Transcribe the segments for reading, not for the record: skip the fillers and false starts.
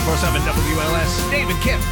94.7 WLS. Dave and Kim.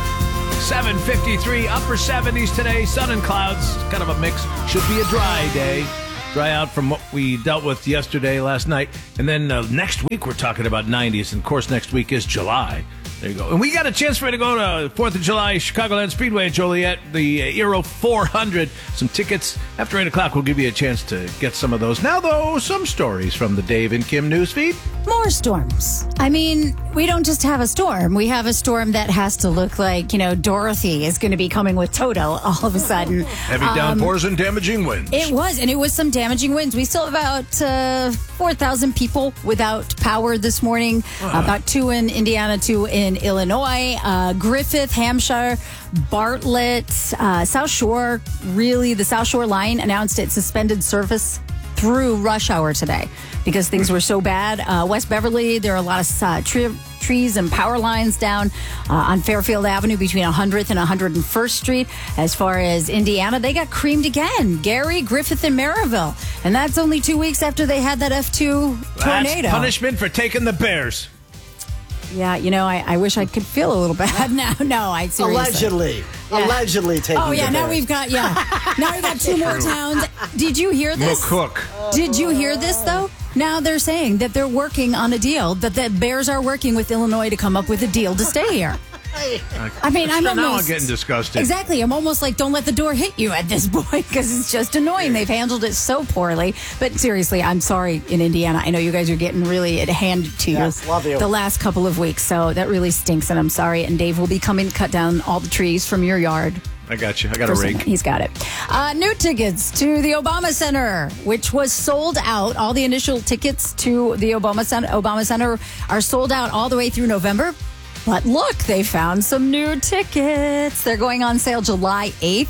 7:53, upper 70s today. Sun and clouds, kind of a mix. Should be a dry day. Dry out from what we dealt with yesterday, last night. And then next week, we're talking about 90s. And, of course, next week is July. There you go. And we got a chance for you to go to 4th of July, Chicagoland Speedway at Joliet, the Aero 400. Some tickets. After 8 o'clock, we'll give you a chance to get some of those. Now, though, some stories from the Dave and Kim newsfeed. More storms. I mean, we don't just have a storm. We have a storm that has to look like, Dorothy is going to be coming with Toto all of a sudden. Heavy downpours and damaging winds. It was some damaging winds. We still have about 4,000 people without power this morning. About 2 in Indiana, 2 in Illinois, Griffith, Hampshire, Bartlett, South Shore. Really, the South Shore line announced its suspended service through rush hour today because things were so bad. West Beverly, there are a lot of trees and power lines down on Fairfield Avenue between 100th and 101st Street. As far as Indiana, they got creamed again. Gary, Griffith, and Maryville. And that's only 2 weeks after they had that F2 tornado. That's punishment for taking the Bears. Yeah, I wish I could feel a little bad now. No, I seriously. Allegedly taking. Oh yeah, the now Bears. we've got now we've got 2 more towns. Did you hear this? McCook. Did you hear this though? Now they're saying that they're working on a deal, that the Bears are working with Illinois to come up with a deal to stay here. I mean, now I'm getting disgusted. Exactly. I'm almost like, don't let the door hit you at this point because it's just annoying. They've handled it so poorly. But seriously, I'm sorry in Indiana. I know you guys are getting really it handed to you, love you the last couple of weeks. So that really stinks, and I'm sorry. And Dave will be coming to cut down all the trees from your yard. I got you. I got a rake. He's got it. New tickets to the Obama Center, which was sold out. All the initial tickets to the Obama Center are sold out all the way through November. But look, they found some new tickets. They're going on sale July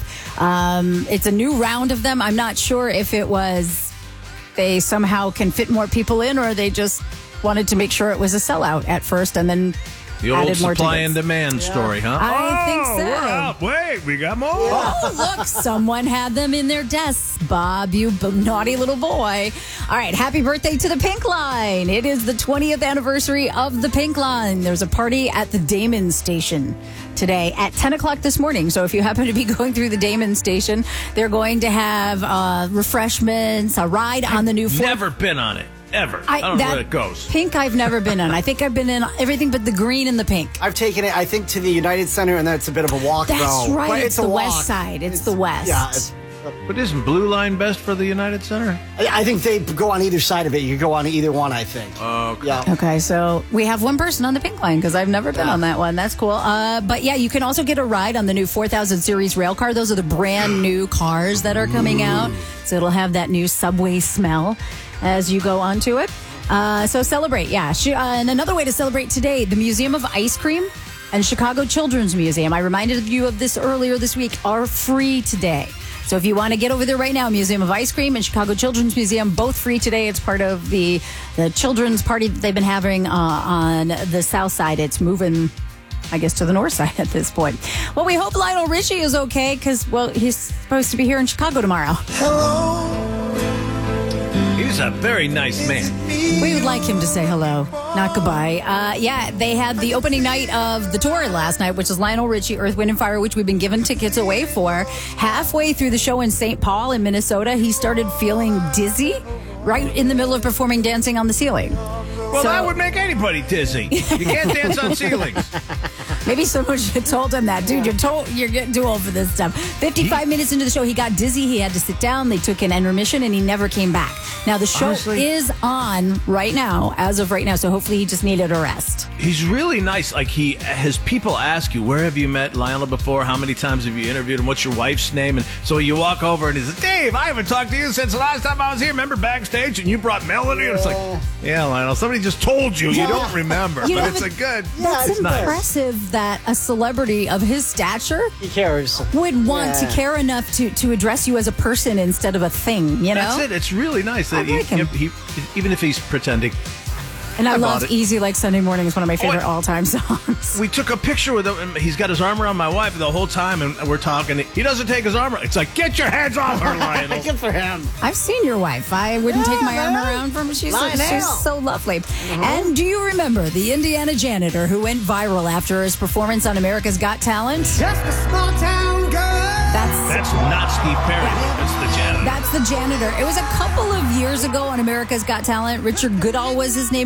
8th. It's a new round of them. I'm not sure if it was they somehow can fit more people in or they just wanted to make sure it was a sellout at first and then the old added more supply tickets. and demand story, huh? I think so. We're up. Wait, we got more. Oh, look, someone had them in their desks. Bob, you naughty little boy. All right, happy birthday to the Pink Line. It is the 20th anniversary of the Pink Line. There's a party at the Damon Station today at 10 o'clock this morning. So if you happen to be going through the Damon Station, they're going to have refreshments, a ride on the new... Never been on it. Ever. I don't know where it goes. Pink I've never been on. I think I've been in everything but the green and the pink. I've taken it, I think, to the United Center, and that's a bit of a walk, That's though. right. But It's the west side. It's the west. Yeah. But isn't Blue Line best for the United Center? I think they go on either side of it. You go on either one, I think. Okay. Yeah. Okay, so we have one person on the Pink Line because I've never been on that one. That's cool. But yeah, you can also get a ride on the new 4000 Series rail car. Those are the brand new cars that are coming out. So it'll have that new subway smell as you go onto it. So celebrate, yeah. And another way to celebrate today, the Museum of Ice Cream and Chicago Children's Museum, I reminded you of this earlier this week, are free today. So if you want to get over there right now, Museum of Ice Cream and Chicago Children's Museum, both free today. It's part of the children's party that they've been having on the south side. It's moving, I guess, to the north side at this point. Well, we hope Lionel Richie is okay because, well, he's supposed to be here in Chicago tomorrow. He's a very nice man. We would like him to say hello, not goodbye. Yeah, they had the opening night of the tour last night, which is Lionel Richie, Earth, Wind & Fire, which we've been giving tickets away for. Halfway through the show in St. Paul in Minnesota, he started feeling dizzy right in the middle of performing Dancing on the Ceiling. Well, that would make anybody dizzy. You can't dance on ceilings. Maybe someone should have told him that. Dude, you're getting too old for this stuff. 55 minutes into the show, he got dizzy. He had to sit down. They took an intermission, and he never came back. Now, the show is on right now, as of right now, so hopefully he just needed a rest. He's really nice. Like, his people ask you, where have you met Lionel before? How many times have you interviewed him? What's your wife's name? And so you walk over, and he's like, Dave, I haven't talked to you since the last time I was here. Remember backstage, and you brought Melody? And it's like, yeah, Lionel, somebody just told you. You don't remember, but it's a good... That's nice. impressive that a celebrity of his stature He cares. would want to care enough to address you as a person instead of a thing, you know? That's it. It's really nice that I like him. he, even if he's pretending. And I bought love it. Easy Like Sunday Morning is one of my favorite all-time songs. We took a picture with him. He's got his arm around my wife the whole time, and we're talking. He doesn't take his arm. It's like, get your hands off her, Lionel. Good for him. I've seen your wife. I wouldn't take my arm man. around from her. She's Lionel. so lovely. And do you remember the Indiana janitor who went viral after his performance on America's Got Talent? Just a small town girl. That's not Steve Perry. That's the janitor. That's the janitor. It was a couple of years ago on America's Got Talent. Richard Goodall was his name.